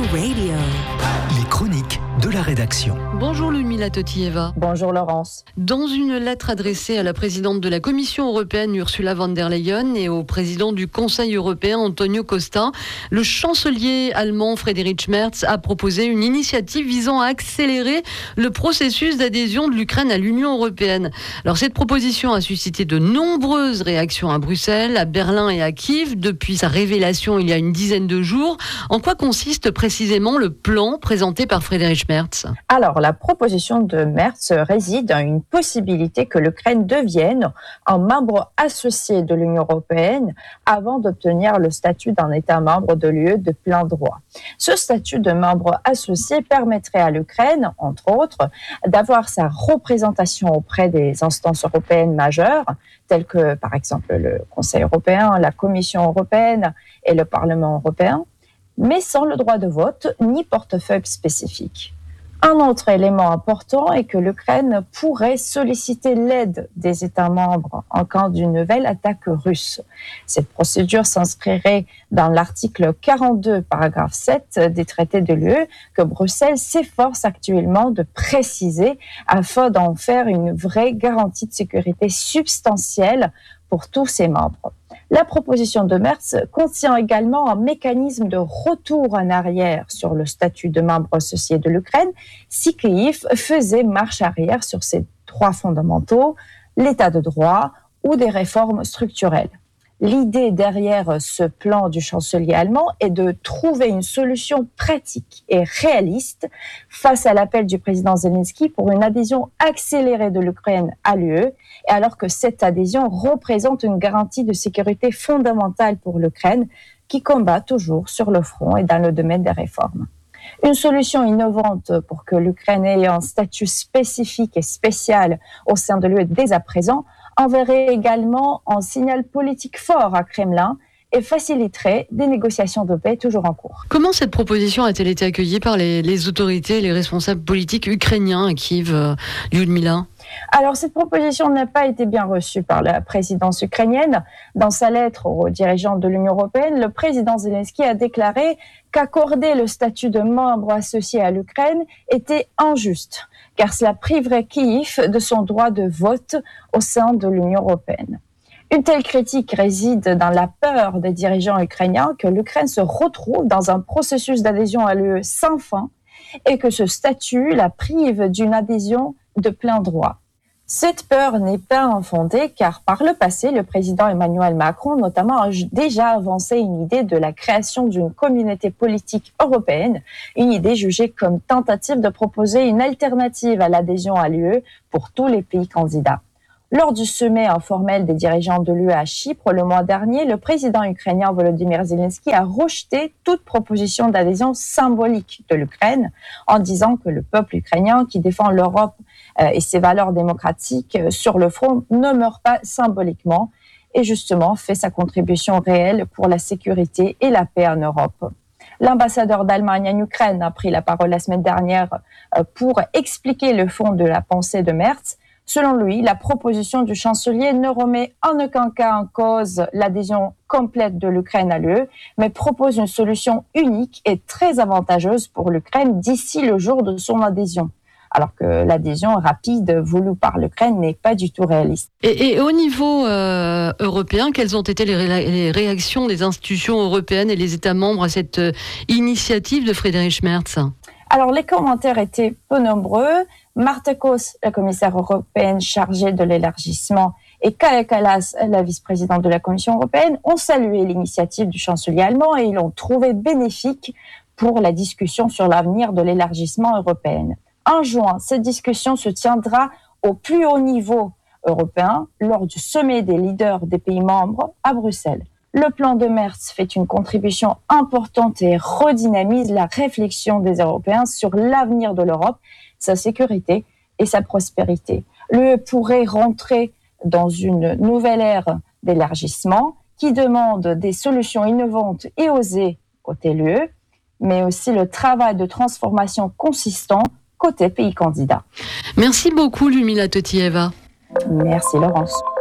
Radio. Les chroniques de la rédaction. Bonjour Ludmila Totieva. Bonjour Laurence. Dans une lettre adressée à la présidente de la Commission européenne Ursula von der Leyen et au président du Conseil européen Antonio Costa, le chancelier allemand Friedrich Merz a proposé une initiative visant à accélérer le processus d'adhésion de l'Ukraine à l'Union européenne. Alors cette proposition a suscité de nombreuses réactions à Bruxelles, à Berlin et à Kiev depuis sa révélation il y a une dizaine de jours. En quoi consiste précisément le plan présenté par Friedrich Merz ? Alors, la proposition de Merz réside dans une possibilité que l'Ukraine devienne un membre associé de l'Union européenne avant d'obtenir le statut d'un État membre de l'UE de plein droit. Ce statut de membre associé permettrait à l'Ukraine, entre autres, d'avoir sa représentation auprès des instances européennes majeures, telles que, par exemple, le Conseil européen, la Commission européenne et le Parlement européen, mais sans le droit de vote ni portefeuille spécifique. Un autre élément important est que l'Ukraine pourrait solliciter l'aide des États membres en cas d'une nouvelle attaque russe. Cette procédure s'inscrirait dans l'article 42, paragraphe 7 des traités de l'UE que Bruxelles s'efforce actuellement de préciser afin d'en faire une vraie garantie de sécurité substantielle pour tous ses membres. La proposition de Merz contient également un mécanisme de retour en arrière sur le statut de membre associé de l'Ukraine si Kiev faisait marche arrière sur ses droits fondamentaux, l'état de droit ou des réformes structurelles. L'idée derrière ce plan du chancelier allemand est de trouver une solution pratique et réaliste face à l'appel du président Zelensky pour une adhésion accélérée de l'Ukraine à l'UE, et alors que cette adhésion représente une garantie de sécurité fondamentale pour l'Ukraine qui combat toujours sur le front et dans le domaine des réformes. Une solution innovante pour que l'Ukraine ait un statut spécifique et spécial au sein de l'UE dès à présent enverrait également un signal politique fort à Kremlin et faciliterait des négociations de paix toujours en cours. Comment cette proposition a-t-elle été accueillie par les autorités et les responsables politiques ukrainiens à Kiev, Ludmila ? Alors, cette proposition n'a pas été bien reçue par la présidence ukrainienne. Dans sa lettre aux dirigeants de l'Union européenne, le président Zelensky a déclaré qu'accorder le statut de membre associé à l'Ukraine était injuste, car cela priverait Kiev de son droit de vote au sein de l'Union européenne. Une telle critique réside dans la peur des dirigeants ukrainiens que l'Ukraine se retrouve dans un processus d'adhésion à l'UE sans fin et que ce statut la prive d'une adhésion de plein droit. Cette peur n'est pas infondée car par le passé, le président Emmanuel Macron notamment a déjà avancé une idée de la création d'une communauté politique européenne, une idée jugée comme tentative de proposer une alternative à l'adhésion à l'UE pour tous les pays candidats. Lors du sommet informel des dirigeants de l'UE à Chypre le mois dernier, le président ukrainien Volodymyr Zelensky a rejeté toute proposition d'adhésion symbolique de l'Ukraine en disant que le peuple ukrainien qui défend l'Europe et ses valeurs démocratiques sur le front ne meurt pas symboliquement et justement fait sa contribution réelle pour la sécurité et la paix en Europe. L'ambassadeur d'Allemagne en Ukraine a pris la parole la semaine dernière pour expliquer le fond de la pensée de Merz. Selon lui, la proposition du chancelier ne remet en aucun cas en cause l'adhésion complète de l'Ukraine à l'UE, mais propose une solution unique et très avantageuse pour l'Ukraine d'ici le jour de son adhésion. Alors que l'adhésion rapide voulue par l'Ukraine n'est pas du tout réaliste. Et au niveau européen, quelles ont été les réactions des institutions européennes et les États membres à cette initiative de Friedrich Merz ? Alors, les commentaires étaient peu nombreux. Marta Kos, la commissaire européenne chargée de l'élargissement, et Kaja Kallas, la vice-présidente de la Commission européenne, ont salué l'initiative du chancelier allemand et ils l'ont trouvé bénéfique pour la discussion sur l'avenir de l'élargissement européen. En juin, cette discussion se tiendra au plus haut niveau européen lors du sommet des leaders des pays membres à Bruxelles. Le plan de Merz fait une contribution importante et redynamise la réflexion des Européens sur l'avenir de l'Europe, sa sécurité et sa prospérité. L'UE pourrait rentrer dans une nouvelle ère d'élargissement qui demande des solutions innovantes et osées côté l'UE, mais aussi le travail de transformation consistant côté pays candidat. Merci beaucoup, Ludmila Totieva. Merci, Laurence.